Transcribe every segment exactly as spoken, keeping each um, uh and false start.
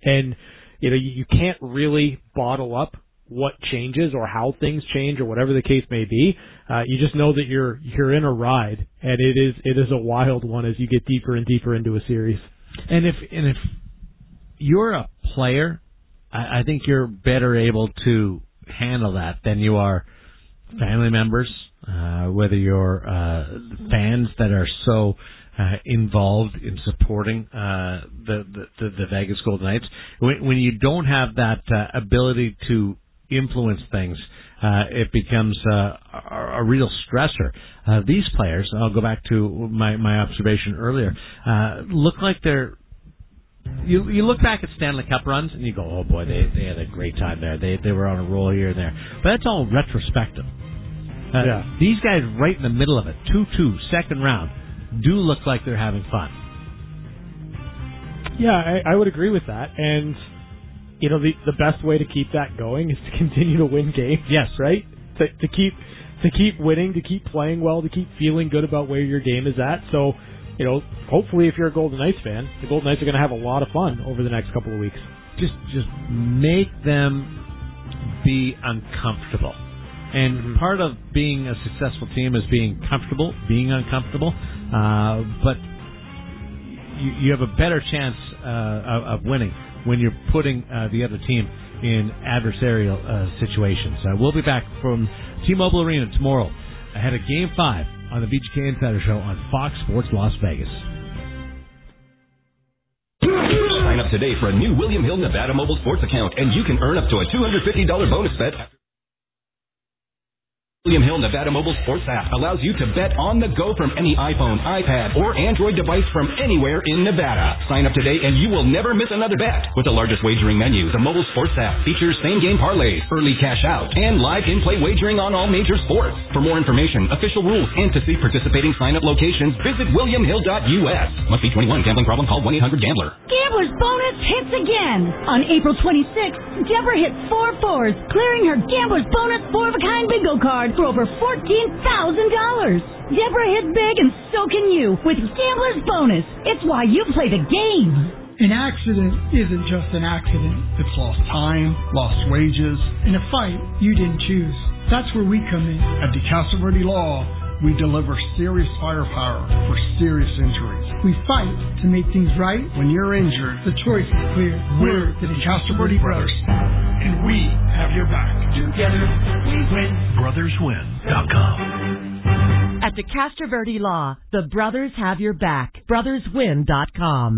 And, you know, you, you can't really bottle up what changes or how things change or whatever the case may be. Uh, you just know that you're you're in a ride, and it is it is a wild one as you get deeper and deeper into a series. And if and if you're a player, I, I think you're better able to handle that than you are family members, uh, whether you're uh, fans that are so uh, involved in supporting uh, the, the the Vegas Golden Knights. When, when you don't have that uh, ability to influence things, uh, it becomes uh, a, a real stressor. Uh, these players, I'll go back to my, my observation earlier, uh, look like they're, you you look back at Stanley Cup runs and you go, oh boy, they they had a great time there. They they were on a roll here and there. But that's all retrospective. Uh, yeah. These guys right in the middle of it, two two, second round, do look like they're having fun. Yeah, I, I would agree with that. And you know, the the best way to keep that going is to continue to win games. Yes, right. To, to keep to keep winning, to keep playing well, to keep feeling good about where your game is at. So, you know, hopefully, if you're a Golden Knights fan, the Golden Knights are going to have a lot of fun over the next couple of weeks. Just just make them be uncomfortable. And mm-hmm. part of being a successful team is being comfortable, being uncomfortable. Uh, but you, you have a better chance uh, of, of winning when you're putting uh, the other team in adversarial uh, situations. Uh, we'll be back from T-Mobile Arena tomorrow ahead of Game five on the V G K Insider Show on Fox Sports Las Vegas. Sign up today for a new William Hill Nevada mobile sports account, and you can earn up to a two hundred fifty dollars bonus bet. William Hill Nevada mobile sports app allows you to bet on the go from any iPhone, iPad, or Android device from anywhere in Nevada. Sign up today and you will never miss another bet. With the largest wagering menu, the mobile sports app features same-game parlays, early cash out, and live in-play wagering on all major sports. For more information, official rules, and to see participating sign-up locations, visit william hill dot u s. Must be twenty-one. Gambling problem? Call one eight hundred gambler. Gambler's bonus hits again. On April twenty-sixth, Deborah hit four fours, clearing her Gambler's bonus four-of-a-kind bingo card for over fourteen thousand dollars. Deborah hit big, and so can you with Gambler's bonus. It's why you play the game. An accident isn't just an accident. It's lost time, lost wages, and a fight you didn't choose. That's where we come in. At DeCastro Verde Law, we deliver serious firepower for serious injuries. We fight to make things right. When you're injured, the choice is clear. We're the DeCastro Verde Brothers, and we have your back. Together, we win. brothers win dot com. At DeCastro Verde Law, the brothers have your back. brothers win dot com.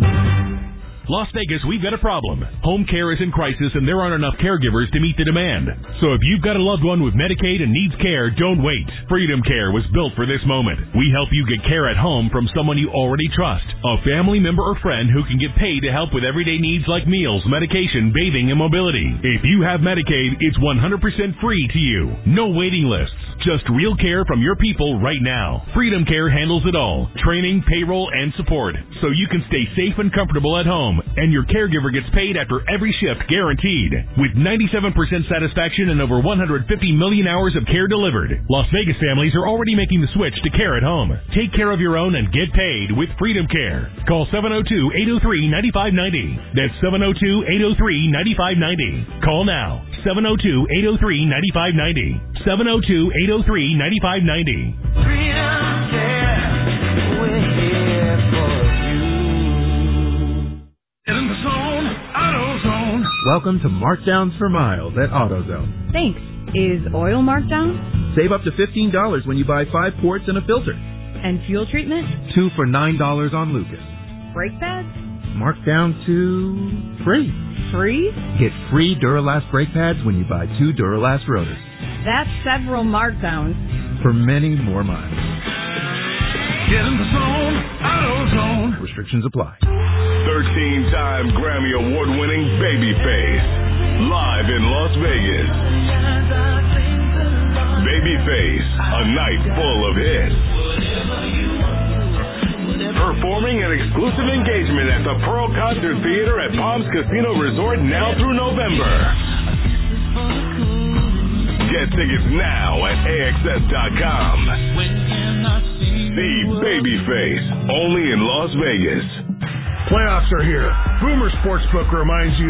Las Vegas, we've got a problem. Home care is in crisis and there aren't enough caregivers to meet the demand. So if you've got a loved one with Medicaid and needs care, don't wait. Freedom Care was built for this moment. We help you get care at home from someone you already trust. A family member or friend who can get paid to help with everyday needs like meals, medication, bathing, and mobility. If you have Medicaid, it's one hundred percent free to you. No waiting lists. Just real care from your people right now. Freedom Care handles it all. Training, payroll, and support. So you can stay safe and comfortable at home. And your caregiver gets paid after every shift guaranteed. With ninety-seven percent satisfaction and over one hundred fifty million hours of care delivered. Las Vegas families are already making the switch to care at home. Take care of your own and get paid with Freedom Care. Call seven oh two, eight oh three, nine five nine oh. That's seven oh two, eight oh three, nine five nine oh. Call now. seven oh two, eight oh three, nine five nine oh. seven oh two, eight oh three, nine five nine oh. Freedom Care, we're here for you. In the zone, AutoZone. Welcome to Markdowns for Miles at AutoZone. Thanks. Is oil marked down? Save up to fifteen dollars when you buy five quarts and a filter. And fuel treatment? Two for nine dollars on Lucas. Brake pads? Marked down to free. Free? Get free Duralast brake pads when you buy two Duralast rotors. That's several markdowns. For many more miles. Get in the zone, AutoZone. Restrictions apply. thirteen-time Grammy Award-winning Babyface. Live in Las Vegas. Babyface, a night full of hits. Performing an exclusive engagement at the Pearl Concert Theater at Palms Casino Resort now through November. Get tickets now at A X S dot com. See Babyface, only in Las Vegas. Playoffs are here. Boomer Sportsbook reminds you